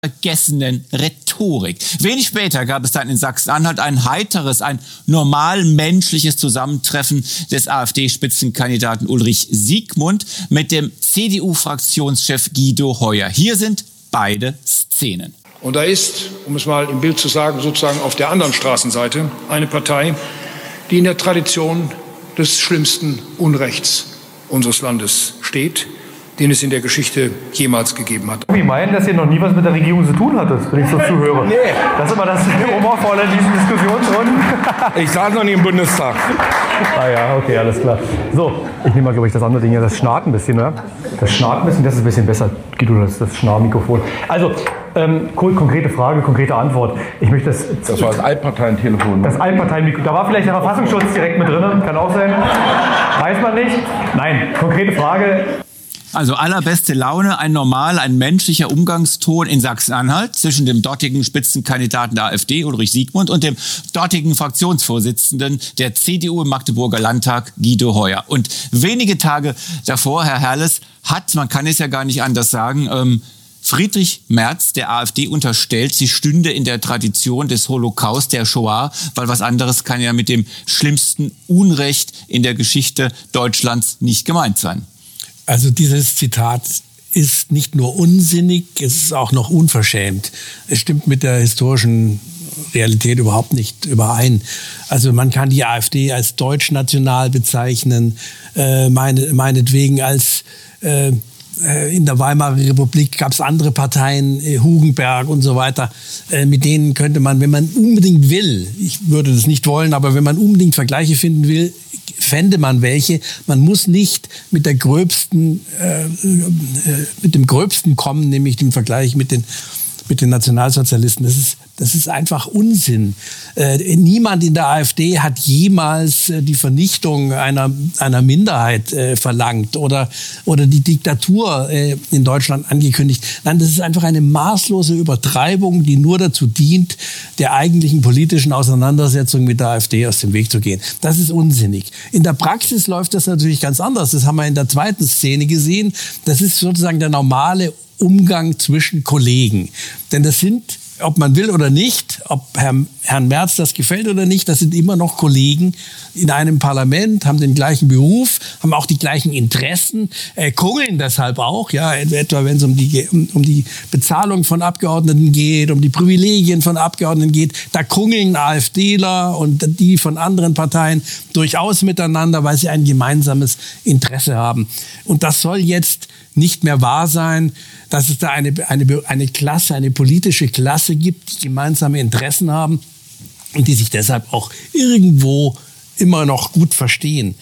vergessenen Rhetorik. Wenig später gab es dann in Sachsen-Anhalt ein heiteres, ein normal menschliches Zusammentreffen des AfD-Spitzenkandidaten Ulrich Siegmund mit dem CDU-Fraktionschef Guido Heuer. Hier sind beide Szenen. Und da ist, um es mal im Bild zu sagen, sozusagen auf der anderen Straßenseite eine Partei, die in der Tradition des schlimmsten Unrechts unseres Landes steht, den es in der Geschichte jemals gegeben hat. Ich meine, dass ihr noch nie was mit der Regierung zu tun hattet, wenn ich so zuhöre. Nee. Das ist immer das Humorvolle in diesen Diskussionsrunden. Ich saß noch nie im Bundestag. Ah ja, okay, alles klar. So, ich nehme mal, glaube ich, das andere Ding hier. Das schnarrt ein bisschen, ne? Das schnarrt ein bisschen, das ist ein bisschen besser. Guido, das Schnarrmikrofon. Also, konkrete Frage, konkrete Antwort. Ich möchte das war das Altparteientelefon. Das Altparteienmikrofon. Da war vielleicht der Verfassungsschutz direkt mit drin. Kann auch sein. Weiß man nicht. Nein, konkrete Frage. Also allerbeste Laune, ein menschlicher Umgangston in Sachsen-Anhalt zwischen dem dortigen Spitzenkandidaten der AfD, Ulrich Siegmund, und dem dortigen Fraktionsvorsitzenden der CDU im Magdeburger Landtag, Guido Heuer. Und wenige Tage davor, Herr Herles, man kann es ja gar nicht anders sagen, Friedrich Merz der AfD unterstellt, sie stünde in der Tradition des Holocaust, der Shoah, weil was anderes kann ja mit dem schlimmsten Unrecht in der Geschichte Deutschlands nicht gemeint sein. Also dieses Zitat ist nicht nur unsinnig, es ist auch noch unverschämt. Es stimmt mit der historischen Realität überhaupt nicht überein. Also man kann die AfD als deutschnational bezeichnen, meinetwegen als in der Weimarer Republik gab es andere Parteien, Hugenberg und so weiter. Mit denen könnte man, wenn man unbedingt will, ich würde das nicht wollen, aber wenn man unbedingt Vergleiche finden will, fände man welche. Man muss nicht mit dem Gröbsten kommen, nämlich dem Vergleich mit den Nationalsozialisten. Das ist einfach Unsinn. Niemand in der AfD hat jemals die Vernichtung einer Minderheit verlangt oder die Diktatur in Deutschland angekündigt. Nein, das ist einfach eine maßlose Übertreibung, die nur dazu dient, der eigentlichen politischen Auseinandersetzung mit der AfD aus dem Weg zu gehen. Das ist unsinnig. In der Praxis läuft das natürlich ganz anders. Das haben wir in der zweiten Szene gesehen. Das ist sozusagen der normale Umgang zwischen Kollegen. Denn das sind, ob man will oder nicht, ob Herrn Merz das gefällt oder nicht, das sind immer noch Kollegen in einem Parlament, haben den gleichen Beruf, haben auch die gleichen Interessen, kungeln deshalb auch, ja, etwa wenn es um die Bezahlung von Abgeordneten geht, um die Privilegien von Abgeordneten geht, da kungeln AfDler und die von anderen Parteien durchaus miteinander, weil sie ein gemeinsames Interesse haben. Und das soll jetzt nicht mehr wahr sein, dass es da eine Klasse, eine politische Klasse gibt, die gemeinsame Interessen haben und die sich deshalb auch irgendwo immer noch gut verstehen.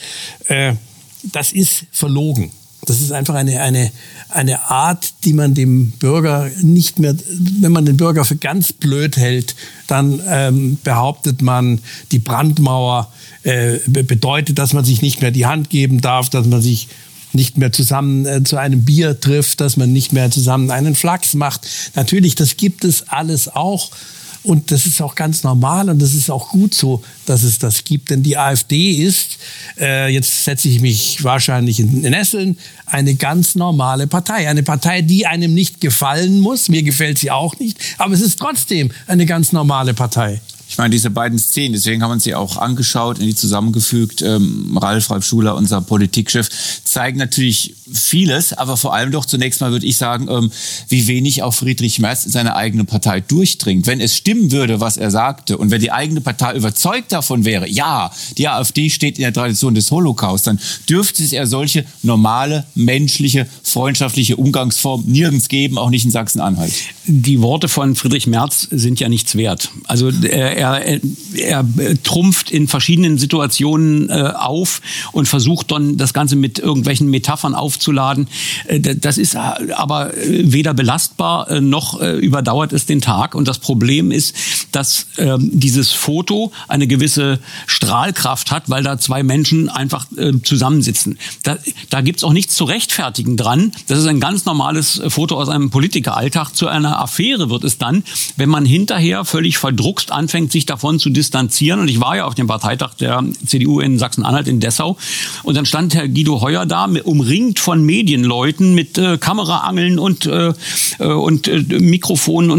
Das ist verlogen. Das ist einfach eine Art, die man dem Bürger nicht mehr, wenn man den Bürger für ganz blöd hält, dann behauptet man, die Brandmauer bedeutet, dass man sich nicht mehr die Hand geben darf, dass man sich nicht mehr zusammen zu einem Bier trifft, dass man nicht mehr zusammen einen Flachs macht. Natürlich, das gibt es alles auch. Und das ist auch ganz normal und das ist auch gut so, dass es das gibt. Denn die AfD ist, jetzt setze ich mich wahrscheinlich in Nesseln, eine ganz normale Partei. Eine Partei, die einem nicht gefallen muss. Mir gefällt sie auch nicht. Aber es ist trotzdem eine ganz normale Partei. Ich meine, diese beiden Szenen, deswegen haben wir uns die auch angeschaut, in die zusammengefügt. Ralf Schuler, unser Politikchef, zeigen natürlich vieles, aber vor allem doch zunächst mal würde ich sagen, wie wenig auch Friedrich Merz in seine eigene Partei durchdringt. Wenn es stimmen würde, was er sagte, und wenn die eigene Partei überzeugt davon wäre, ja, die AfD steht in der Tradition des Holocaust, dann dürfte es ja solche normale, menschliche, freundschaftliche Umgangsform nirgends geben, auch nicht in Sachsen-Anhalt. Die Worte von Friedrich Merz sind ja nichts wert. Also er trumpft in verschiedenen Situationen auf und versucht dann das Ganze mit irgendwelchen Metaphern aufzuladen. Das ist aber weder belastbar noch überdauert es den Tag. Und das Problem ist, dass dieses Foto eine gewisse Strahlkraft hat, weil da zwei Menschen einfach zusammensitzen. Da gibt's auch nichts zu rechtfertigen dran. Das ist ein ganz normales Foto aus einem Politikeralltag. Zu einer Affäre wird es dann, wenn man hinterher völlig verdruckst anfängt, anfängt, sich davon zu distanzieren. Und ich war ja auf dem Parteitag der CDU in Sachsen-Anhalt in Dessau. Und dann stand Herr Guido Heuer da, umringt von Medienleuten mit Kameraangeln und Mikrofonen